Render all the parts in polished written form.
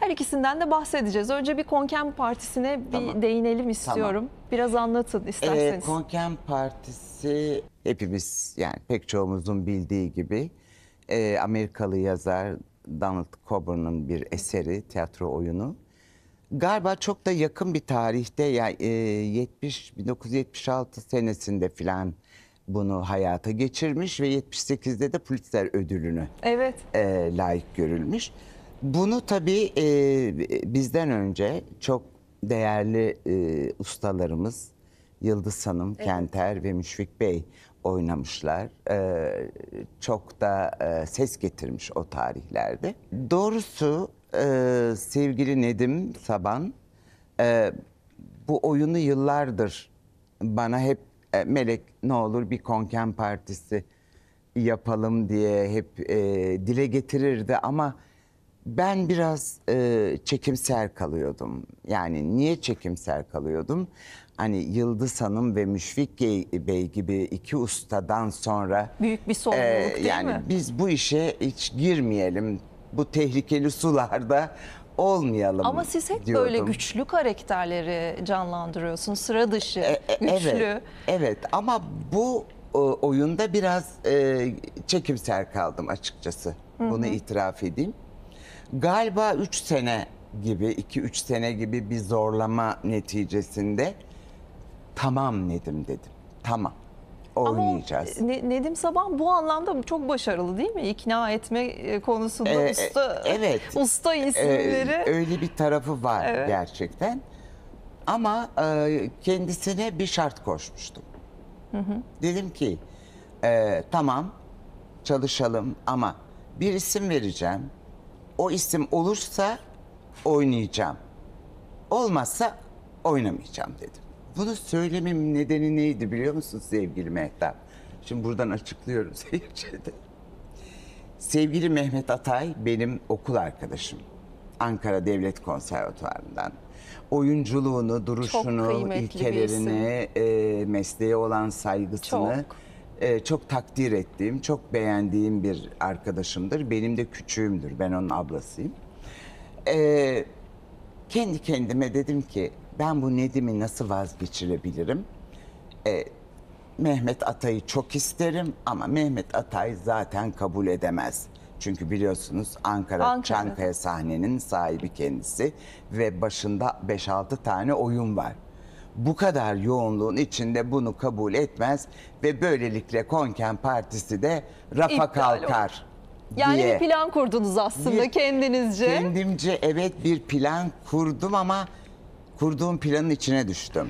Her ikisinden de bahsedeceğiz. Önce bir Konken Partisi'ne bir değinelim istiyorum. Biraz anlatın isterseniz. Konken Partisi hepimiz, yani pek çoğumuzun bildiği gibi Amerikalı yazar Donald Coburn'un bir eseri, tiyatro oyunu. Galiba çok da yakın bir tarihte, yani 1976 senesinde filan bunu hayata geçirmiş ve 78'de de Pulitzer ödülünü Evet. layık görülmüş. Bunu tabii bizden önce çok değerli ustalarımız Yıldız Hanım, Kenter ve Müşfik Bey oynamışlar. Çok da ses getirmiş o tarihlerde. Doğrusu sevgili Nedim Saban bu oyunu yıllardır bana hep Melek ne olur bir Konken Partisi yapalım diye hep dile getirirdi ama ben biraz çekimser kalıyordum. Yani niye çekimser kalıyordum? Hani Yıldız Hanım ve Müşfik Bey gibi iki ustadan sonra Büyük bir sorumluluk değil yani mi? biz bu işe hiç girmeyelim. Bu tehlikeli sularda olmayalım Ama siz hep diyordum. böyle güçlü karakterleri canlandırıyorsunuz. Sıra dışı, güçlü. Evet, evet ama bu oyunda biraz çekimser kaldım açıkçası. Bunu itiraf edeyim. Galiba 3 sene gibi, 2-3 sene gibi bir zorlama neticesinde tamam Nedim dedim. Tamam, oynayacağız. Ama Nedim Saban bu anlamda çok başarılı değil mi? İkna etme konusunda evet. usta isimleri. Öyle bir tarafı var Evet. gerçekten. Ama kendisine bir şart koşmuştum. Dedim ki tamam çalışalım ama bir isim vereceğim. O isim olursa oynayacağım. Olmazsa oynamayacağım dedim. Bunu söylememin nedeni neydi biliyor musun sevgili Mehtap? Şimdi buradan açıklıyorum seyirciye. Sevgili Mehmet Atay benim okul arkadaşım. Ankara Devlet Konservatuvarı'ndan. Oyunculuğunu, duruşunu, kıymetli bir ilkelerini, mesleğe olan saygısını çok takdir ettiğim, çok beğendiğim bir arkadaşımdır. Benim de küçüğümdür, ben onun ablasıyım. Kendi kendime dedim ki ben bu Nedim'i nasıl vazgeçirebilirim? Mehmet Atay'ı çok isterim ama Mehmet Atay zaten kabul edemez. Çünkü biliyorsunuz Ankara Çankaya sahnenin sahibi kendisi ve başında 5-6 tane oyun var. Bu kadar yoğunluğun içinde bunu kabul etmez ve böylelikle Konken Partisi de rafa İptal kalkar Yani diye. bir plan kurdunuz aslında kendinizce. Kendimce evet bir plan kurdum ama kurduğum planın içine düştüm.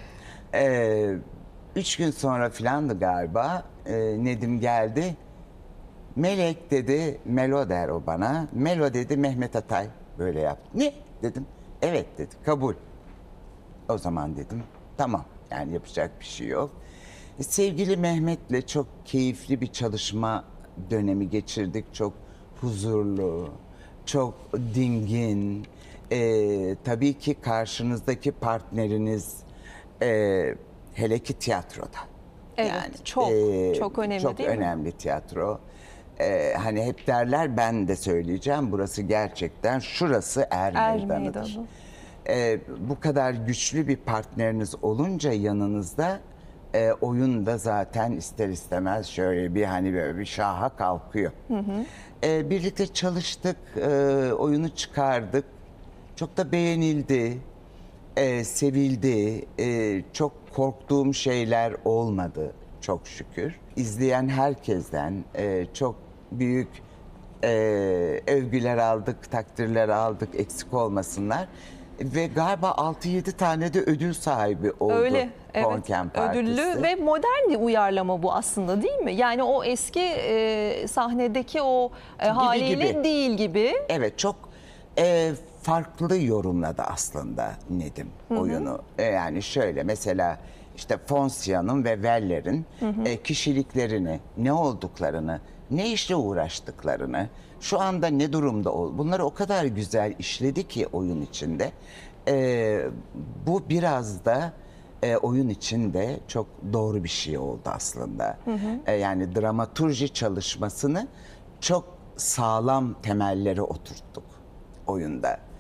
3 gün sonra filandı galiba Nedim geldi. Melek dedi, Melo der o bana. Melo dedi Mehmet Atay böyle yaptı. Ne dedim. Evet dedi, kabul. O zaman dedim tamam, yani yapacak bir şey yok. Sevgili Mehmet'le çok keyifli bir çalışma dönemi geçirdik. Çok huzurlu, çok dingin. Tabii ki karşınızdaki partneriniz hele ki tiyatroda. Evet, çok önemli çok değil mi? önemli tiyatro. Hani hep derler, ben de söyleyeceğim, burası gerçekten, şurası er meydanıdır. Bu kadar güçlü bir partneriniz olunca yanınızda oyun da zaten ister istemez şöyle bir hani böyle bir şaha kalkıyor. Birlikte çalıştık, oyunu çıkardık. Çok da beğenildi, sevildi. Çok korktuğum şeyler olmadı çok şükür. İzleyen herkesten çok büyük övgüler aldık, takdirler aldık, eksik olmasınlar. Ve galiba 6-7 tane de ödül sahibi oldu. Öyle, evet. Konken Partisi. Ödüllü ve modern bir uyarlama bu aslında değil mi? Yani o eski sahnedeki o haliyle gibi. değil gibi. Evet, çok farklı yorumladı aslında Nedim oyunu. Yani şöyle mesela işte Fonsia'nın ve Weller'in kişiliklerini, ne olduklarını, ne işle uğraştıklarını, şu anda ne durumda bunları o kadar güzel işledi ki oyun içinde. Bu biraz da oyun içinde çok doğru bir şey oldu aslında. Yani dramaturji çalışmasını çok sağlam temellere oturttuk oyunda.